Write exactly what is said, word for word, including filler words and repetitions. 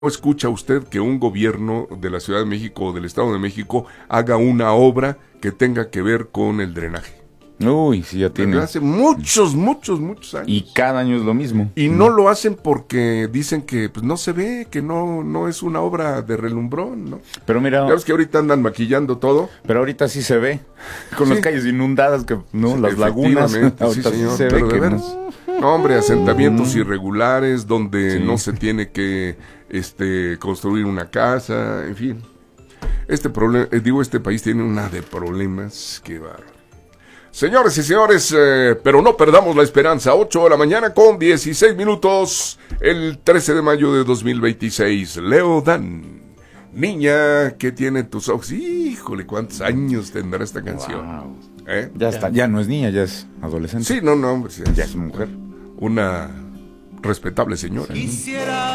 escucha usted que un gobierno de la Ciudad de México o del Estado de México haga una obra que tenga que ver con el drenaje. Uy, sí, ya tiene. Desde hace muchos, muchos, muchos años. Y cada año es lo mismo. Y no lo hacen porque dicen que pues no se ve, que no no es una obra de relumbrón, ¿no? Pero mira, ya ves que ahorita andan maquillando todo. Pero ahorita sí se ve, con sí. las calles inundadas, que no, sí, las lagunas. Ahorita sí, señor, sí se pero ve de que veras. no. No, hombre, asentamientos mm. irregulares donde sí. no se tiene que este construir una casa, en fin. Este problema, eh, digo, este país tiene una de problemas que va. Señores y señores, eh, pero no perdamos la esperanza. ocho de la mañana con dieciséis minutos, el trece de mayo de dos mil veintiséis. Leo Dan, niña que tiene tus ojos. Híjole, ¿cuántos años tendrá esta canción? Wow. ¿Eh? Ya está, ya no es niña, ya es adolescente. Sí, no, no, hombre. Sí, ya es mujer. Una respetable señora. Sí.